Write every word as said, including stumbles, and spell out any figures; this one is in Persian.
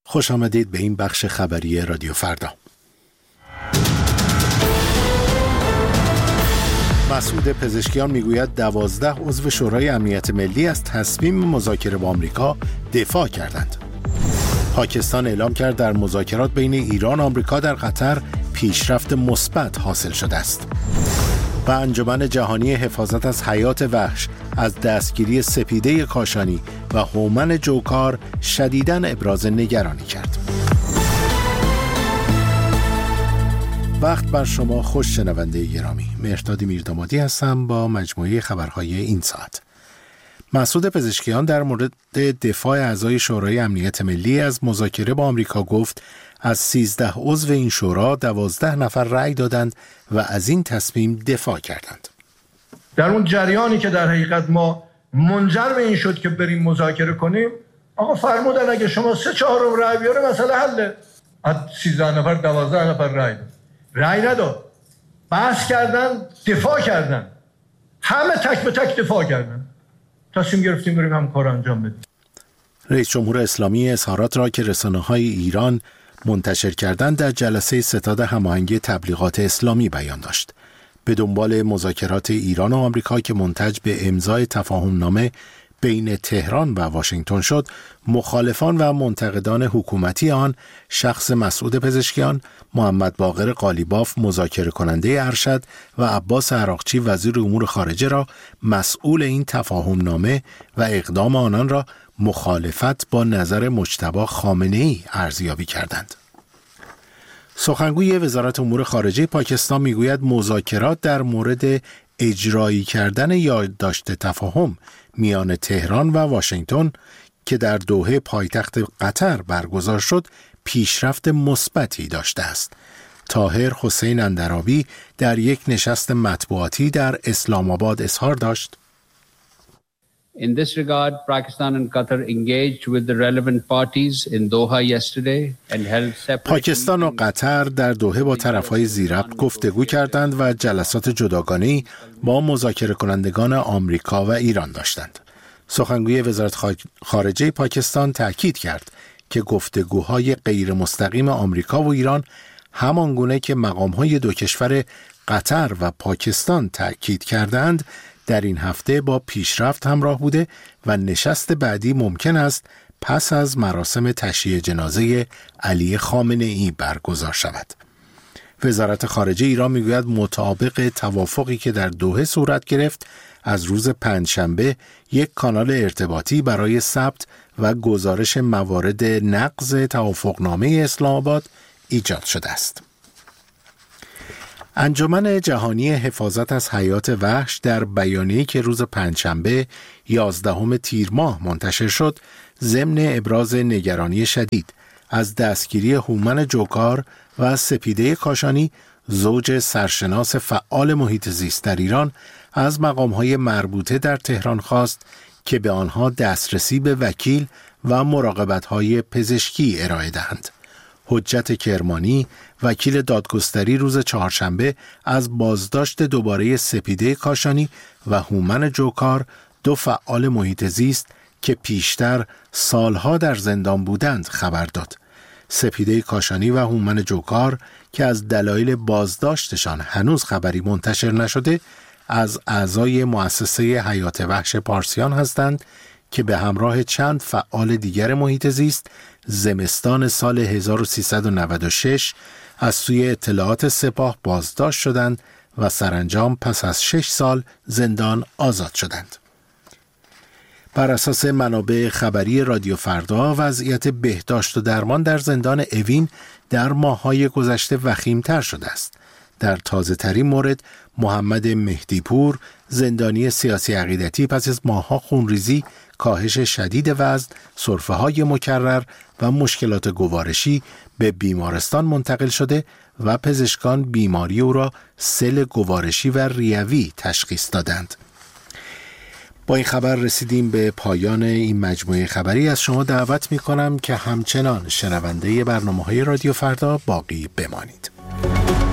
خوش آمدید به این بخش خبری رادیو فردا. مسعود پزشکیان میگوید دوازده عضو شورای امنیت ملی از تصمیم مذاکره با آمریکا دفاع کردند. پاکستان اعلام کرد در مذاکرات بین ایران و آمریکا در قطر پیشرفت مثبت حاصل شده است. و انجمن جهانی حفاظت از حیات وحش از دستگیری سپیده کاشانی و هومن جوکار شدیداً ابراز نگرانی کرد. وقت بر شما خوش شنونده گرامی. مهرداد میردامادی هستم با مجموعه خبرهای این ساعت. مسعود پزشکیان در مورد دفاع اعضای شورای امنیت ملی از مذاکره با آمریکا گفت از سیزده عضو این شورا دوازده نفر رأی دادند و از این تصمیم دفاع کردند. در اون جریانی که در حقیقت ما منجر به این شد که بریم مذاکره کنیم، آقا فرمودن اگه شما سه چهارم رأی بیاره مسئله حله. از سیزده نفر دوازده نفر رأی داد. رأی نداد. بحث کردن، دفاع کردن. همه تک به تک دفاع کردن. تصمیم گرفتیم بریم هم کار انجام بدیم. رئیس جمهور اسلامی اظهارات را که رسانه‌های ایران منتشر کردند در جلسه ستاد هماهنگی تبلیغات اسلامی بیان داشت. به دنبال مذاکرات ایران و آمریکا که منتج به امضای تفاهمنامه بین تهران و واشنگتن شد، مخالفان و منتقدان حکومتی آن شخص مسعود پزشکیان، محمد باقر قالیباف مذاکره کننده ارشد و عباس عراقچی وزیر امور خارجه را مسئول این تفاهمنامه و اقدام آنان را مخالفت با نظر مجتبی خامنه‌ای ارزیابی کردند. سخنگوی وزارت امور خارجه پاکستان میگوید مذاکرات در مورد اجرایی کردن یادداشت تفاهم میان تهران و واشنگتن که در دوحه پایتخت قطر برگزار شد پیشرفت مثبتی داشته است. طاهر حسین اندرابی در یک نشست مطبوعاتی در اسلام آباد اظهار داشت: In this regard, Pakistan and Qatar engaged with the relevant parties in Doha yesterday and held separate. پاکستان و قطر در دوحه با طرفهای ذی‌ربط گفتگو کردند و جلسات جداگانه‌ای با مذاکره کنندگان آمریکا و ایران داشتند. سخنگوی وزارت خارجه پاکستان تاکید کرد که گفتگوهای غیر مستقیم آمریکا و ایران همانگونه که مقام‌های دو کشور قطر و پاکستان تاکید کردند در این هفته با پیشرفت همراه بوده و نشست بعدی ممکن است پس از مراسم تشییع جنازه علی خامنه‌ای برگزار شود. وزارت خارجه ایران میگوید مطابق توافقی که در دوحه صورت گرفت، از روز پنجشنبه یک کانال ارتباطی برای ثبت و گزارش موارد نقض توافقنامه اسلام آباد ایجاد شده است. انجمن جهانی حفاظت از حیات وحش در بیانیه‌ای که روز پنجشنبه یازدهم تیر ماه منتشر شد، ضمن ابراز نگرانی شدید از دستگیری هومن جوکار و سپیده کاشانی، زوج سرشناس فعال محیط زیست در ایران، از مقام‌های مربوطه در تهران خواست که به آنها دسترسی به وکیل و مراقبت‌های پزشکی ارائه دهند. حجت کرمانی، وکیل دادگستری، روز چهارشنبه از بازداشت دوباره سپیده کاشانی و هومن جوکار، دو فعال محیط زیست که پیشتر سالها در زندان بودند، خبر داد. سپیده کاشانی و هومن جوکار که از دلایل بازداشتشان هنوز خبری منتشر نشده، از اعضای مؤسسه حیات وحش پارسیان هستند که به همراه چند فعال دیگر محیط زیست زمستان سال هزار و سیصد و نود و شش از سوی اطلاعات سپاه بازداشت شدند و سرانجام پس از شش سال زندان آزاد شدند. بر اساس منابع خبری رادیو فردا، وضعیت بهداشت و درمان در زندان اوین در ماه‌های گذشته وخیم‌تر شده است. در تازه ترین مورد، محمد مهدیپور، زندانی سیاسی عقیدتی، پس از ماه‌ها خونریزی، کاهش شدید وزن، سرفه‌های مکرر و مشکلات گوارشی، به بیمارستان منتقل شده و پزشکان بیماری او را سل گوارشی و ریوی تشخیص دادند. با این خبر رسیدیم به پایان این مجموعه خبری. از شما دعوت می کنم که همچنان شنونده برنامه‌های رادیو فردا باقی بمانید.